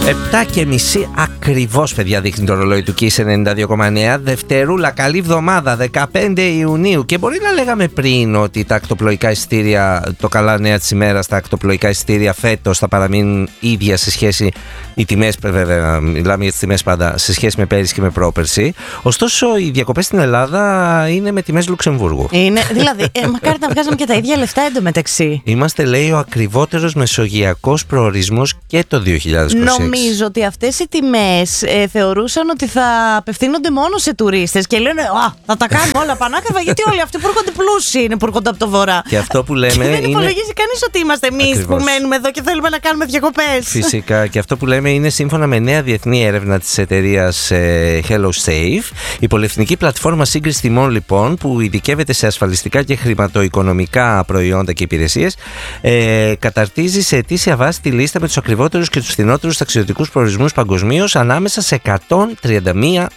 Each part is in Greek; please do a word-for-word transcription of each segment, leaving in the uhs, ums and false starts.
επτά και μισή ακριβώς, παιδιά, δείχνει το ρολόι του Kiss ενενήντα δύο κόμμα εννέα. Δευτερούλα, καλή εβδομάδα, δεκαπέντε Ιουνίου. Και μπορεί να λέγαμε πριν ότι τα ακτοπλοϊκά εισιτήρια, το καλά νέα της ημέρας, τα ακτοπλοϊκά εισιτήρια φέτος θα παραμείνουν ίδια σε σχέση. Οι τιμές, βέβαια, μιλάμε για τις τιμές πάντα, σε σχέση με πέρυσι και με πρόπερσι. Ωστόσο, οι διακοπές στην Ελλάδα είναι με τιμές Λουξεμβούργου. Είναι, δηλαδή, ε, μακάρι να βγάζαμε και τα ίδια λεφτά εντωμεταξύ. Είμαστε, λέει, ο ακριβότερος μεσογειακός προορισμός και το δύο χιλιάδες είκοσι έξι. Νομίζω ότι αυτές οι τιμές ε, θεωρούσαν ότι θα απευθύνονται μόνο σε τουρίστες και λένε Α, θα τα κάνουμε όλα πανάκριβα, γιατί όλοι αυτοί που έρχονται πλούσιοι είναι που έρχονται από το βορρά. Και αυτό που λέμε. Και δεν είναι... υπολογίζει κανείς ότι είμαστε εμείς που μένουμε εδώ και θέλουμε να κάνουμε διακοπές. Φυσικά. Και αυτό που λέμε είναι σύμφωνα με νέα διεθνή έρευνα της εταιρείας ε, HelloSafe. Η πολυεθνική πλατφόρμα σύγκριση τιμών, λοιπόν, που ειδικεύεται σε ασφαλιστικά και χρηματοοικονομικά προϊόντα και υπηρεσίες, ε, καταρτίζει σε ετήσια βάση τη λίστα με τους ακριβότερους και τους φθηνότερους ταξιδιωτικούς προορισμούς παγκοσμίως ανάμεσα σε εκατόν τριάντα μία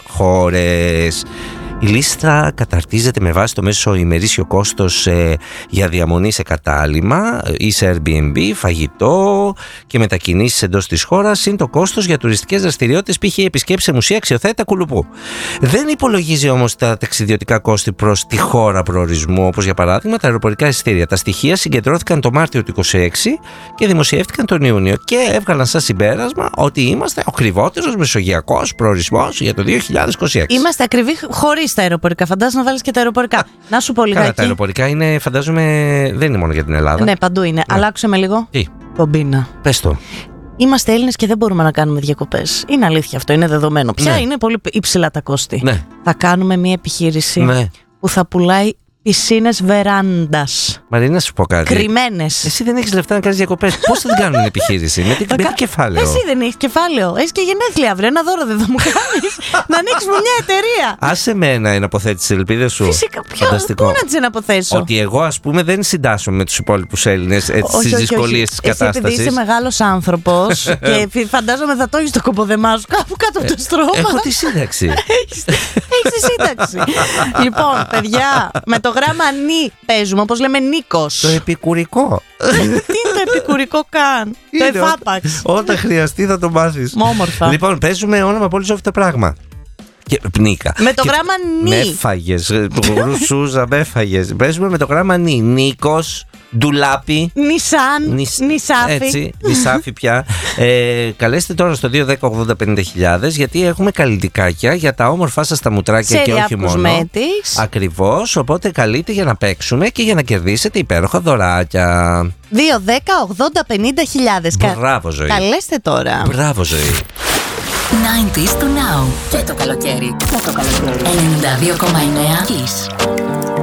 χώρες. Η λίστα καταρτίζεται με βάση το μέσο ημερήσιο κόστος ε, για διαμονή σε κατάλημα ή σε Airbnb, φαγητό και μετακινήσεις εντός της χώρας, συν το κόστος για τουριστικές δραστηριότητες, π.χ. επισκέψεις σε μουσεία, αξιοθέατα, κουλουπού. Δεν υπολογίζει όμως τα ταξιδιωτικά κόστη προς τη χώρα προορισμού, όπως για παράδειγμα τα αεροπορικά εισιτήρια. Τα στοιχεία συγκεντρώθηκαν το Μάρτιο του είκοσι έξι και δημοσιεύτηκαν τον Ιούνιο και έβγαλαν σαν συμπέρασμα ότι είμαστε ο ακριβότερος μεσογειακός προορισμός για το δύο χιλιάδες είκοσι έξι. Είμαστε ακριβοί χωρίς τα αεροπορικά. Φαντάζομαι να βάλεις και τα αεροπορικά. Να σου πω λιγάκι. Καλά, τα αεροπορικά είναι, φαντάζομαι, δεν είναι μόνο για την Ελλάδα. Ναι, παντού είναι. Ναι. Αλλάξε με λίγο. Τι? Πομπίνα. Πες το. Είμαστε Έλληνες και δεν μπορούμε να κάνουμε διακοπές. Είναι αλήθεια αυτό, είναι δεδομένο. Πια Ναι. είναι πολύ υψηλά τα κόστη. Ναι. Θα κάνουμε μια επιχείρηση Ναι. που θα πουλάει πισίνες βεράντας. Μαρίνα, να σου πω κάτι. Κρυμμένες. Εσύ δεν έχεις λεφτά να κάνεις διακοπές. Πώς θα την κάνουμε την επιχείρηση? Με τι κα... κεφάλαιο? Εσύ δεν έχεις κεφάλαιο. Έχεις και γενέθλια αύριο. Ένα δώρο δεν θα μου κάνεις. Να ανοίξουμε μια εταιρεία. Άσε με ένα εναποθέτεις τις ελπίδες σου. Φυσικά. Ποιο, πού να τις εναποθέσω? Ότι εγώ, ας πούμε, δεν συντάσσομαι με τους υπόλοιπους Έλληνες στις δυσκολίες της κατάστασης. Εσύ, επειδή είσαι μεγάλος άνθρωπος και φαντάζομαι θα το έχεις το κοποδεμά σου κάπου κάτω από το στρώμα. Έχω τη σύνταξη. Έχεις τη σύνταξη. Λοιπόν, παιδιά, με το γράμμα νι παίζουμε, όπως λέμε Νίκος. Το επικουρικό. Τι είναι το επικουρικό καν? Το εφάπαξ. Όταν χρειαστεί θα το μάθεις. Μόμορφα. Λοιπόν, παίζουμε όνομα πολύ σόφιτο πράγμα. Και πνίκα. Με το και γράμμα νι. Με έφαγες. Ρουσούζα, με έφαγες. Παίζουμε με το γράμμα νι. Νίκος, ντουλάπι. Νισάν. Νισ... Νισάφι. Έτσι, νισάφι πια. ε, καλέστε τώρα στο δύο δέκα ογδόντα πενήντα χιλιάδες, γιατί έχουμε καλλιτικάκια για τα όμορφά σας τα μουτράκια και όχι μόνο. Ακριβώς. Οπότε καλείτε για να παίξουμε και για να κερδίσετε υπέροχα δωράκια. δύο δέκα ογδόντα πενήντα χιλιάδες. Μπράβο, Ζωή. Καλέστε τώρα. Μπράβο, Ζωή. ενενήντα to now. Και το καλοκαίρι. Και το καλοκαίρι. ενενήντα δύο κόμμα εννέα Kiss.